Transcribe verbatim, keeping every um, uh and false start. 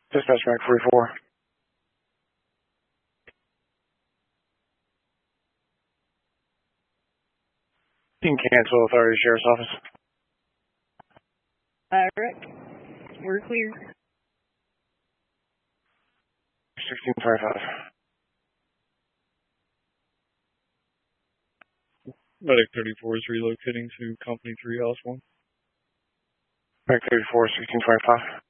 Dispatch Mac forty-four. You can cancel Authority Sheriff's Office. Uh, Rick, we're clear. sixteen twenty-five. Medic thirty-four is relocating to Company three, House one. Medic thirty-four, sixteen twenty-five.